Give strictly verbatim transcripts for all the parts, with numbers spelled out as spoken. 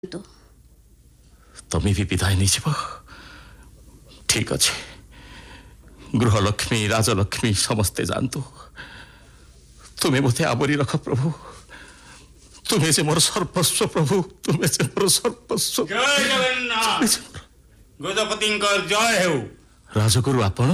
तो तमी भी विदाय नहीं जीव ठीक अच्छे गृहलक्ष्मी राजलक्ष्मी समस्ते जानतु तुम्हें मत आवरी रख प्रभु तुम्हें से मोर सर्वस्व प्रभु तुम्हें से मोर सर्वस्व जय जगन्नाथ गजपति जय हो राजगुरु आपण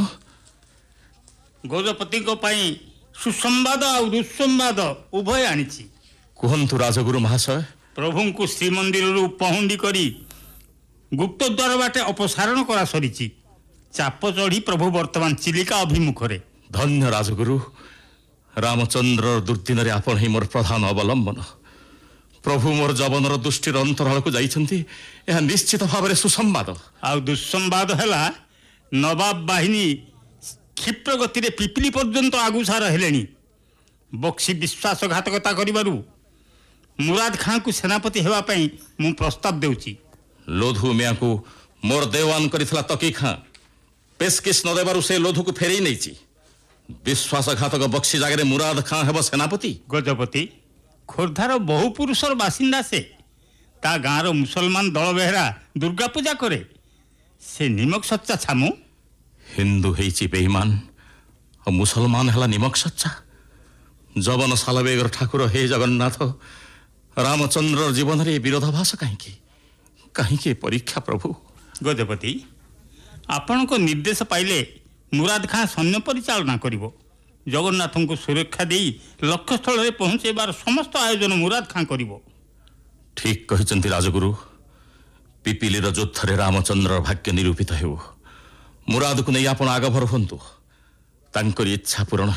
गजपति सुसंवाद आ दुस्संवाद उभय आनी कहतु राजगुरु महाशय प्रभु को श्रीमंदिर पहुंडी करी गुप्त द्वार बाटे अपसारण करा सरी चाप चढ़ी प्रभु वर्तमान चिलिका अभिमुखरे धन्य राजगुरु रामचंद्र दुर्दिन रे आपण ही मोर प्रधान अवलंबन प्रभु मोर जवनर दुष्टिर अंतराल को जाइछंती यह निश्चित भाव सुसंवाद आ दुस्संवाद हैला नवाब बाहिनी क्षिप्र गति रे पिपिली पर्यंत आगुसार हेलेनी बक्सी विश्वासघातकता करिबारु मुराद खां को सेनापति हेवा पई मु प्रस्ताव देउची लोधु मिया को मोर देवान करिथला तकी खां पेशकिस न देबारु से लोधु को फेरई नैची विश्वासघातक बक्सी जागे मुराद खां हेब सेनापति गजपति खोर्धार बहु पुरुषर बासिंदा से ता गाँव मुसलमान दल बेहरा दुर्गा पूजा करे से निमक सच्चा छामु हिंदू हेची बेईमान और मुसलमान हला निमक सच्चा जवन सालबेगर ठाकुर हे जगन्नाथ रामचंद्र जीवन रे विरोधाभास कहीं कहीं परीक्षा प्रभु गजपति आपण को निर्देश पाइले मुराद खां सैन्य परिचालना करिवो जगन्नाथ को सुरक्षा दे लक्ष्य स्थल रे पहुंचेबार समस्त आयोजन मुराद खां करिवो ठीक कहिचंती राजगुरु पिपिली रो युद्ध रे रामचंद्र भाग्य निरूपित हेउ मुराद को नहीं आपण आगभर हंतु तांकर इच्छा पूरण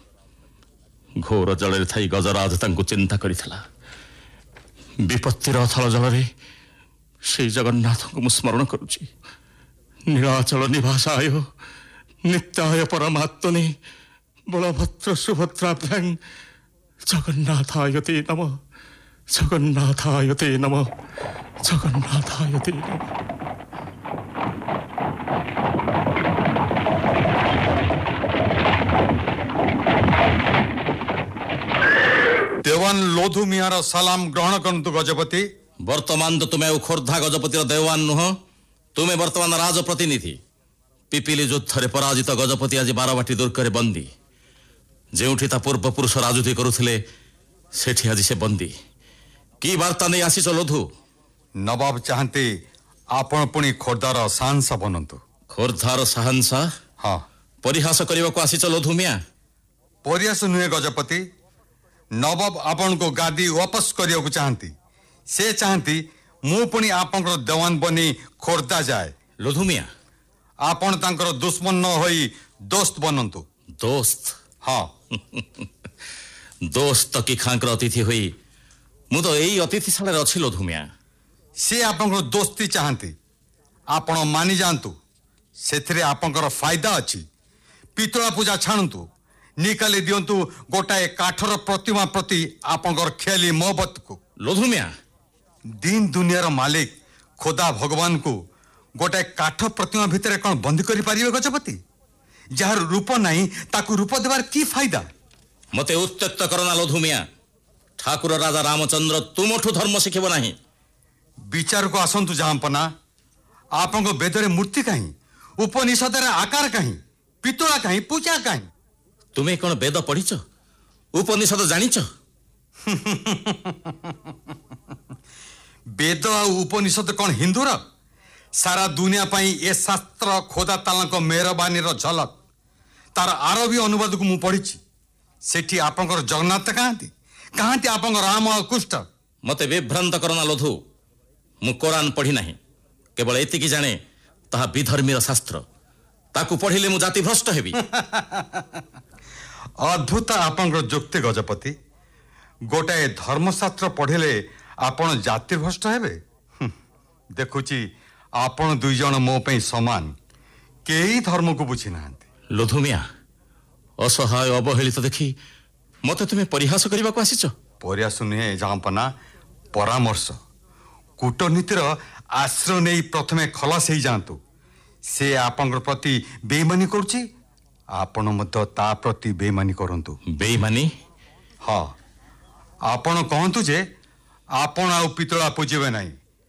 हेउ घोर जल थी गजराज तांको चिंता करिथला विपत्तिर अथल जल रे से जगन्नाथ को स्मरण करुची नीलाचल निवासाय नित्याय परमात्मने बलभद्र सुभद्राभ्यां जगन्नाथाय ते नमः जगन्नाथाय ते नमः जगन्नाथाय ते नमः। देवान लोधु मियार सलाम ग्रहण करतु गजपति वर्तमान तो तुम्हें खोर्धा गजपतिर देवान नुह तुम्हें वर्तमान राजप्रतिनिधि पिपिली युद्ध रे पराजित गजपति आज बारवाटी दुर्ग बंदी जेउठी ता पूर्व पुरुष राजुति करुथिले सेठी आज से बंदी की वार्ता नहीं आसीच लोधु नवाब चाहते आपण पुणी खोर्धार साहंसा बनंतु खोर्धार साहंसा हाँ परिहास करने को आसीच लोधु मिया परिहास नुहे गजपति नवाब आपण को गादी वापस करिया को चाहती से चाहती मु पुणी आपण देवान बनी खोर्धा जाए लोधु मिया आपण तांकर दुश्मन न होई दोस्त बनंतु दोस्त हाँ दोस्त की खांकर अतिथि हुई मु तो यही अतिथिशाला अच्छी लोधु मिया से आपण दोस्ती चाहती आपण मानि जातु से आपंकर फायदा अच्छी पितला पूजा छाणु निकाली दिंतु गोटाए काठर प्रतिमा प्रति आपंकर खेली मोहब्बत को लोधु मिया दिन दुनियार मालिक खोदा भगवान को गोटाए काठ प्रतिमा भितर कौन बंदी करि पारिबे गजपति जार रूप नहीं ताकू रूप देवार की फायदा मते उत्त्यक्त करना लोधु मिया ठाकुर राजा रामचंद्र तुमठु धर्म शिखिब नाही विचार को आसंतु जहांपना आपन को वेदरे मूर्ति कहीं उपनिषद रे आकार कहीं पितला कहीं पूजा कहीं तुम्हें कौन वेद पढ़ीच उपनिषद जानिच वेद आ उपनिषद कौन हिंदूर सारा दुनिया पाई ए शास्त्र खोदा ताला मेहरबानी झलक तार आरबी अनुवाद को मु पढ़ी सेठी आपंकर जगन्नाथ कहांती कहांती आपंकर राम और कुष्ठ मते विभ्रांत करना लोधु मु कुरान पढ़ी नहीं केवल एतिकी जाने ताहा विधर्मीर शास्त्र ताकू पढ़िले मु जाति भ्रष्ट हेबी अद्भुत आपंकर जुक्ति गजपति गोटाए धर्मशास्त्र पढ़िले आपण जाति भ्रष्ट हेबे देखुची आपण दुई जन मो पे समान केही धर्म को बुझी नांती लोधु मिया असहाय अवहेलित देखी मते तुम्हें परिहास करने को आसीच परिहास नुहे जहांपना परामर्श कूटनीतिर आश्रय नहीं प्रथमे खलास हो जातु से आपंकर प्रति बेईमानी करुची आपण मत ता प्रति बेईमानी करंतु बेईमानी हाँ आपण कहतु जे आपण आ पितला पूजिबे नहीं